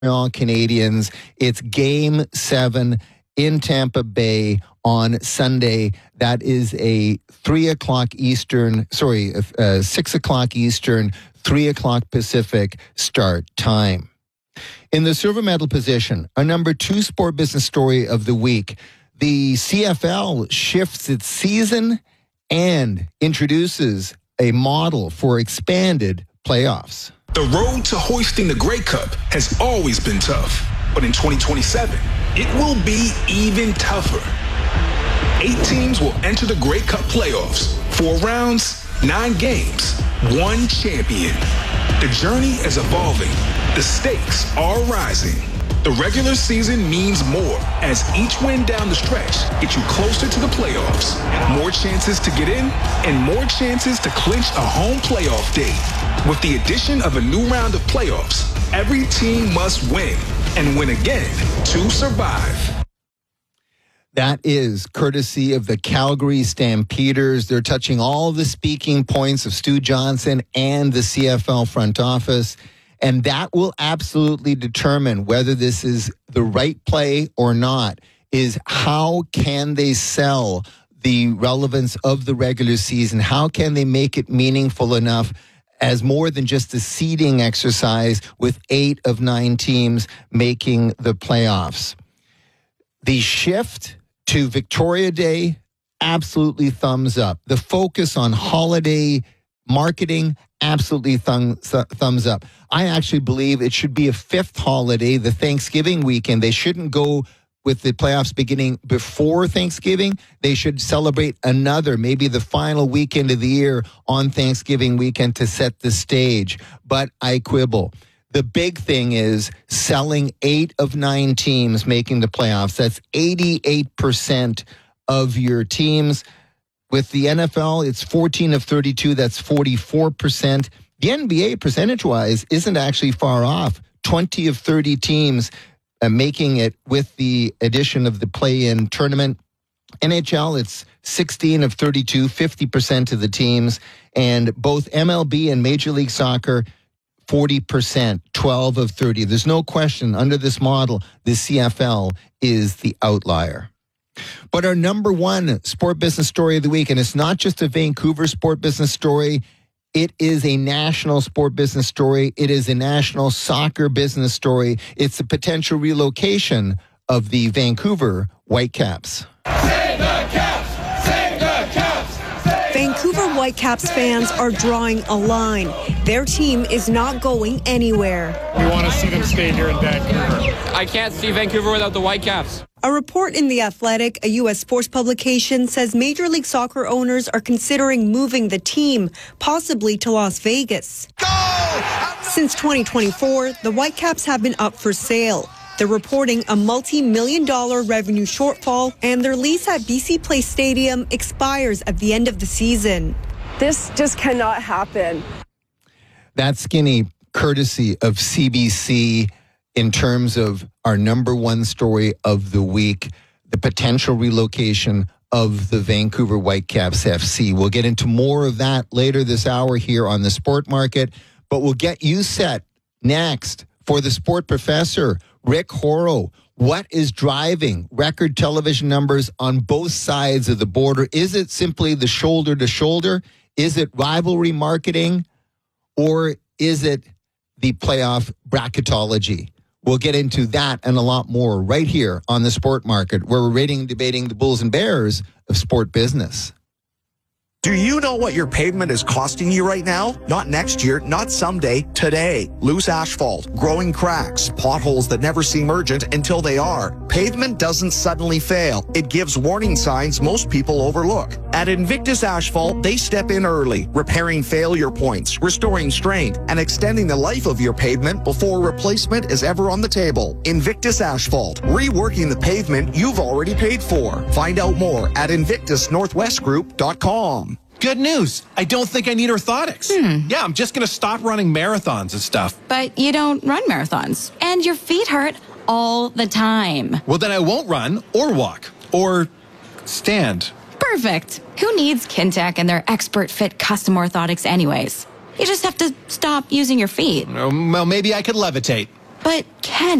Montreal Canadiens. It's Game 7 in Tampa Bay on Sunday. That is a 6 o'clock Eastern, 3 o'clock Pacific start time. In the silver medal position, our number 2 sport business story of the week, the CFL shifts its season and introduces a model for expanded playoffs. The road to hoisting the Grey Cup has always been tough, but in 2027, it will be even tougher. 8 teams will enter the Grey Cup playoffs. 4 rounds, 9 games, 1 champion. The journey is evolving. The stakes are rising. The regular season means more as each win down the stretch gets you closer to the playoffs. More chances to get in and more chances to clinch a home playoff date. With the addition of a new round of playoffs, every team must win and win again to survive. That is courtesy of the Calgary Stampeders. They're touching all the speaking points of Stu Johnson and the CFL front office. And that will absolutely determine whether this is the right play or not, is how can they sell the relevance of the regular season? How can they make it meaningful enough as more than just a seeding exercise with 8 of 9 teams making the playoffs? The shift to Victoria Day, absolutely thumbs up. The focus on holiday marketing, absolutely thumbs up. I actually believe it should be a 5th holiday, the Thanksgiving weekend. They shouldn't go with the playoffs beginning before Thanksgiving. They should celebrate another, maybe the final weekend of the year on Thanksgiving weekend to set the stage. But I quibble. The big thing is selling 8 of 9 teams making the playoffs. That's 88% of your teams. With the NFL, it's 14 of 32. That's 44%. The NBA, percentage-wise, isn't actually far off. 20 of 30 teams making it with the addition of the play-in tournament. NHL, it's 16 of 32, 50% of the teams. And both MLB and Major League Soccer, 40%, 12 of 30. There's no question, under this model, the CFL is the outlier. But our number 1 sport business story of the week, and it's not just a Vancouver sport business story, it is a national sport business story. It is a national soccer business story. It's the potential relocation of the Vancouver Whitecaps. Save the Caps! Save the Caps! Vancouver Whitecaps fans are drawing a line. Their team is not going anywhere. We want to see them stay here in Vancouver. I can't see Vancouver without the Whitecaps. A report in The Athletic, a U.S. sports publication, says Major League Soccer owners are considering moving the team, possibly to Las Vegas. Since 2024, the Whitecaps have been up for sale. They're reporting a multi-million-dollar revenue shortfall, and their lease at BC Place Stadium expires at the end of the season. This just cannot happen. That's skinny courtesy of CBC in terms of our number 1 story of the week, the potential relocation of the Vancouver Whitecaps FC. We'll get into more of that later this hour here on the Sport Market, but we'll get you set next for the Sport Professor, Rick Horrow. What is driving record television numbers on both sides of the border? Is it simply the shoulder to shoulder? Is it rivalry marketing? Or is it the playoff bracketology? We'll get into that and a lot more right here on the Sport Market, where we're rating and debating the Bulls and Bears of sport business. Do you know what your pavement is costing you right now? Not next year, not someday, today. Loose asphalt, growing cracks, potholes that never seem urgent until they are. Pavement doesn't suddenly fail. It gives warning signs most people overlook. At Invictus Asphalt, they step in early, repairing failure points, restoring strength, and extending the life of your pavement before replacement is ever on the table. Invictus Asphalt, reworking the pavement you've already paid for. Find out more at InvictusNorthwestGroup.com. Good news. I don't think I need orthotics. Yeah, I'm just going to stop running marathons and stuff. But you don't run marathons. And your feet hurt all the time. Well, then I won't run or walk or stand. Perfect. Who needs Kintec and their expert fit custom orthotics anyways? You just have to stop using your feet. Well, maybe I could levitate. But Ken,